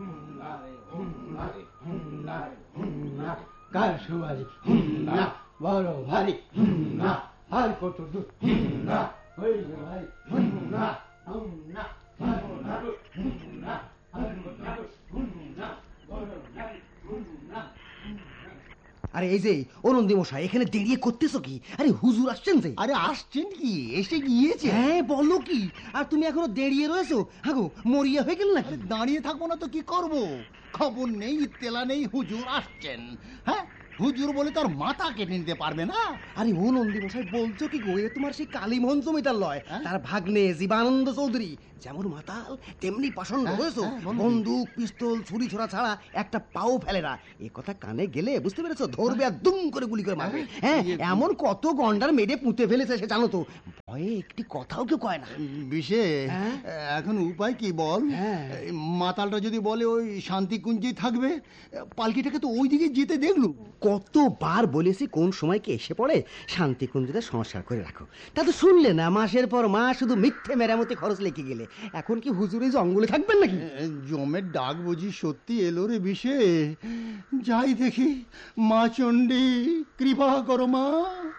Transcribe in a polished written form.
কার সুবারি বড় ভারী আর কত দূর হইল ভাই আরে এই যে অনন্দি মশাই, এখানে দেরিয়ে করতেছো কি? আরে হুজুর আসছেন যে। আরে আসছেন কি? এসে গিয়েছে। হ্যাঁ বলো কি, আর তুমি এখনো দাঁড়িয়ে রয়েছো? হাগো মরিয়া হয়ে গেল নাকি? দাঁড়িয়ে থাকবো না তো কি করব? খবর নেই, তেলা নেই, হুজুর আসছেন। হ্যাঁ, হুজুর বলে তার মাথা কেটে নিতে পারবে না? আরে ও নন্দী মশাই বলছো কি গো? এ তোমার সেই কালীমোহন জমিদার লয়, তার ভাগ্নে জীবানন্দ চৌধুরী। যেমন মাতাল তেমনি পাষণ্ড হয়েছো। বন্দুক পিস্তল ছুরি ছোড়া ছাড়া একটা পাও ফেলে না। এ কথা কানে গেলে বুঝতে পেরেছো, ধরবে আর দুম করে গুলি করে মারবে। হ্যাঁ, এমন কত গন্ডার মেরে পুঁতে ফেলেছে সে জানো তো। ভয়ে একটি কথাও কেউ কয় না। বিশে এখন উপায় কি বল? মাতালটা যদি বলে ওই শান্তিকুঞ্জেই থাকবে, পালকিটাকে তো ওই দিকে যেতে দেখলু। কতবার বলেছি কোন সময় কি এসে পড়ে শান্তিকুঞ্জটা সংস্কার করে রাখো, তা তো শুনলে না। মাসের পর মাস শুধু মিথ্যে মেরামতি খরচ লেগে গেলে এখন কি হুজুরে জঙ্গলে থাকবেন নাকি? জমের ডাক বুঝি সত্যি এলো রে বিশে। যাই দেখি। মা চণ্ডী কৃপা করো মা।